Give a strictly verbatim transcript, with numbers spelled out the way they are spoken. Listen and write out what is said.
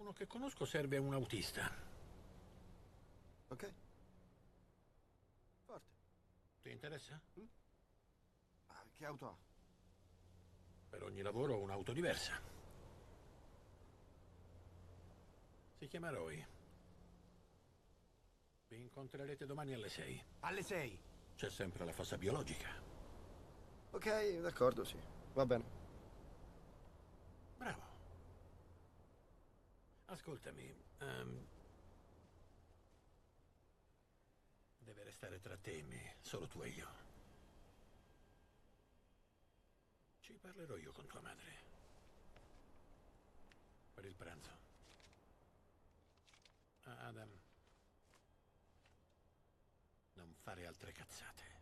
Uno che conosco serve a un autista. Ok. Forte. Ti interessa? Mm? Ah, che auto ha? Per ogni lavoro ho un'auto diversa. Si chiama Roy. Vi incontrerete domani alle sei. Alle sei. C'è sempre la fossa biologica. Ok, d'accordo, sì. Va bene. Bravo. Ascoltami, ehm, deve restare tra te e me, solo tu e io. Ci parlerò io con tua madre. Per il pranzo. Ah, Adam, non fare altre cazzate.